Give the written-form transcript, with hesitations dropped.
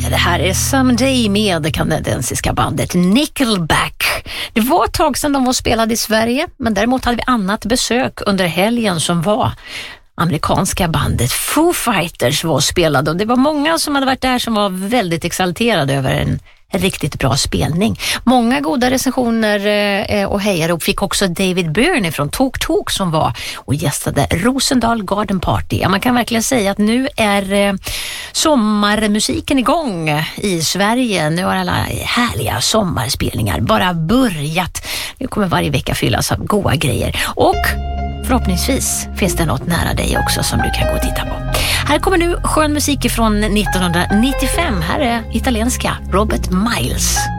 Det här är Someday med det kanadensiska bandet Nickelback. Det var ett tag sedan de var spelade i Sverige, men däremot hade vi annat besök under helgen som var amerikanska bandet Foo Fighters var spelade, och det var många som hade varit där som var väldigt exalterade över en riktigt bra spelning. Många goda recensioner och hejarop fick också David Byrne från Talk Talk som var och gästade Rosendal Garden Party. Ja, man kan verkligen säga att nu är sommarmusiken igång i Sverige. Nu har alla härliga sommarspelningar bara börjat. Nu kommer varje vecka fyllas av goda grejer. Och förhoppningsvis finns det något nära dig också som du kan gå och titta på. Här kommer nu skön musik från 1995. Här är italienska Robert Miles.